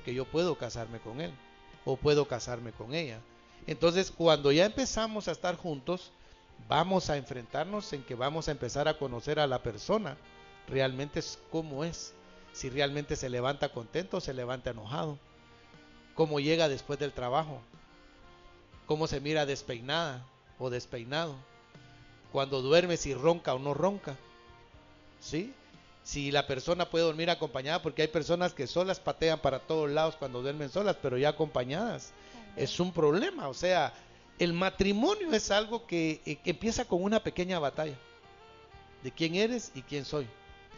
porque yo puedo casarme con él o puedo casarme con ella. Entonces, cuando ya empezamos a estar juntos, vamos a enfrentarnos en que vamos a empezar a conocer a la persona realmente cómo es, si realmente se levanta contento o se levanta enojado, cómo llega después del trabajo, cómo se mira despeinada o despeinado, cuando duerme, si ronca o no ronca, ¿sí? Si la persona puede dormir acompañada, porque hay personas que solas patean para todos lados cuando duermen solas, pero ya acompañadas es un problema. O sea, el matrimonio es algo que empieza con una pequeña batalla de quién eres y quién soy.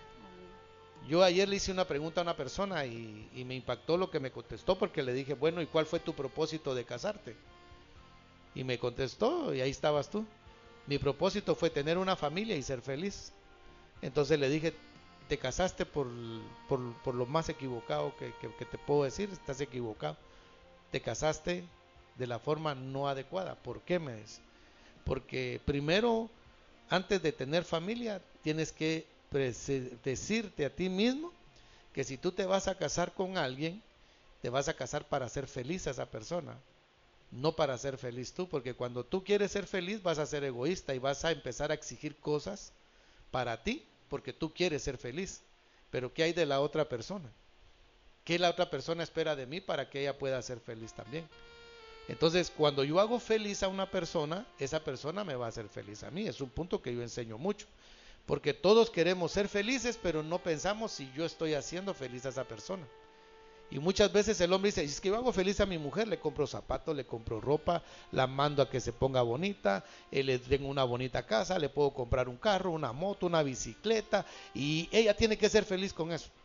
Yo ayer le hice una pregunta a una persona y me impactó lo que me contestó, porque le dije, bueno, ¿y cuál fue tu propósito de casarte? Y me contestó, y ahí estabas tú: mi propósito fue tener una familia y ser feliz. Entonces le dije, te casaste por lo más equivocado que te puedo decir, estás equivocado. Te casaste de la forma no adecuada. ¿Por qué? Me dice. Porque primero, antes de tener familia, tienes que decirte a ti mismo que si tú te vas a casar con alguien, te vas a casar para ser feliz a esa persona, no para ser feliz tú, porque cuando tú quieres ser feliz vas a ser egoísta y vas a empezar a exigir cosas para ti, porque tú quieres ser feliz. Pero ¿qué hay de la otra persona? ¿Qué la otra persona espera de mí para que ella pueda ser feliz también? Entonces, cuando yo hago feliz a una persona, esa persona me va a hacer feliz a mí. Es un punto que yo enseño mucho, porque todos queremos ser felices, pero no pensamos si yo estoy haciendo feliz a esa persona. Y muchas veces el hombre dice, es que yo hago feliz a mi mujer, le compro zapatos, le compro ropa, la mando a que se ponga bonita, le tengo una bonita casa, le puedo comprar un carro, una moto, una bicicleta, y ella tiene que ser feliz con eso.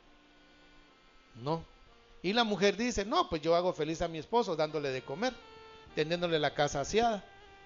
No. Y la mujer dice, no, pues yo hago feliz a mi esposo dándole de comer, teniéndole la casa aseada.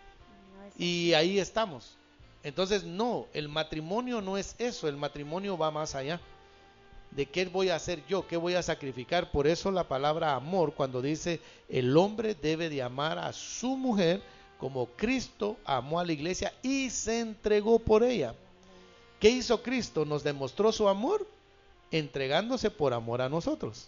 Y ahí estamos. Entonces, no, el matrimonio no es eso, el matrimonio va más allá. ¿De qué voy a hacer yo? ¿Qué voy a sacrificar? Por eso la palabra amor, cuando dice el hombre debe de amar a su mujer como Cristo amó a la iglesia y se entregó por ella. ¿Qué hizo Cristo? Nos demostró su amor entregándose por amor a nosotros.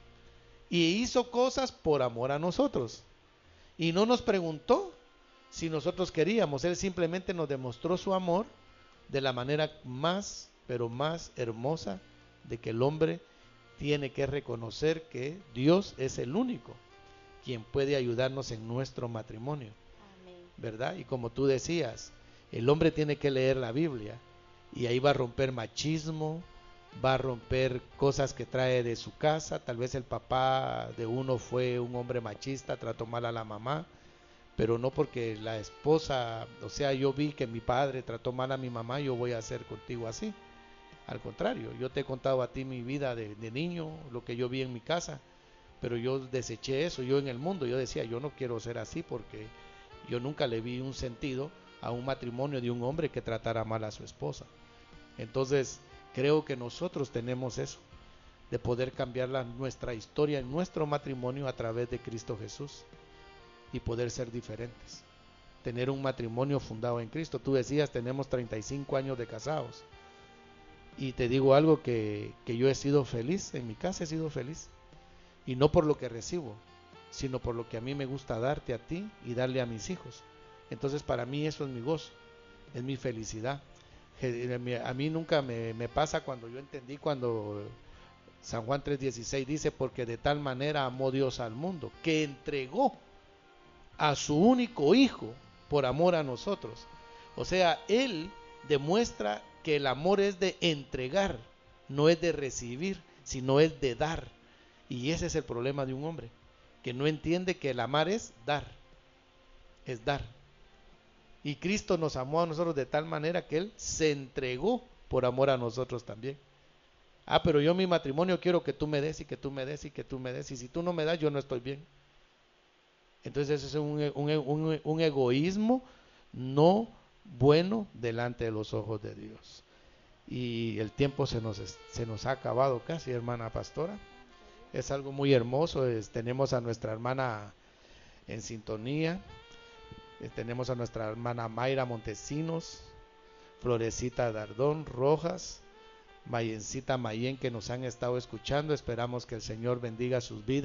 Y hizo cosas por amor a nosotros. Y no nos preguntó si nosotros queríamos. Él simplemente nos demostró su amor de la manera más, pero más hermosa, de que el hombre tiene que reconocer que Dios es el único quien puede ayudarnos en nuestro matrimonio. Amén. ¿Verdad? Y como tú decías, el hombre tiene que leer la Biblia y ahí va a romper machismo, va a romper cosas que trae de su casa. Tal vez el papá de uno fue un hombre machista, trató mal a la mamá, pero no porque la esposa, o sea, yo vi que mi padre trató mal a mi mamá, yo voy a hacer contigo así. Al contrario, yo te he contado a ti mi vida de niño, lo que yo vi en mi casa, pero yo deseché eso. Yo en el mundo, yo decía, yo no quiero ser así, porque yo nunca le vi un sentido a un matrimonio de un hombre que tratara mal a su esposa. Entonces, creo que nosotros tenemos eso, de poder cambiar nuestra historia en nuestro matrimonio a través de Cristo Jesús y poder ser diferentes. Tener un matrimonio fundado en Cristo. Tú decías, tenemos 35 años de casados. Y te digo algo, que yo he sido feliz, en mi casa he sido feliz. Y no por lo que recibo, sino por lo que a mí me gusta darte a ti y darle a mis hijos. Entonces para mí eso es mi gozo, es mi felicidad. A mí nunca me pasa cuando yo entendí cuando San Juan 3:16 dice, porque de tal manera amó Dios al mundo, que entregó a su único hijo por amor a nosotros. O sea, Él demuestra que el amor es de entregar, no es de recibir, sino es de dar. Y ese es el problema de un hombre, que no entiende que el amar es dar, es dar. Y Cristo nos amó a nosotros de tal manera que Él se entregó por amor a nosotros también. Ah, pero yo en mi matrimonio quiero que tú me des y que tú me des y que tú me des, y si tú no me das, yo no estoy bien. Entonces eso es un egoísmo no bueno delante de los ojos de Dios. Y el tiempo se nos ha acabado casi, hermana pastora. Es algo muy hermoso. Tenemos a nuestra hermana en sintonía. Tenemos a nuestra hermana Mayra Montesinos, Florecita Dardón Rojas, Mayencita Mayen, que nos han estado escuchando. Esperamos que el Señor bendiga sus vidas.